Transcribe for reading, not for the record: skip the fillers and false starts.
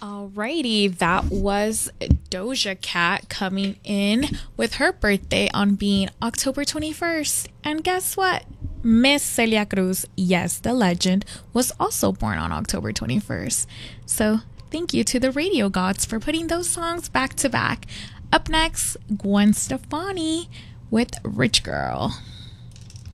Alrighty, that was Doja Cat coming in with her birthday on being October 21st. And guess what? Miss Celia Cruz, yes, the legend, was also born on October 21st. So thank you to the radio gods for putting those songs back to back. Up next, Gwen Stefani with Rich Girl.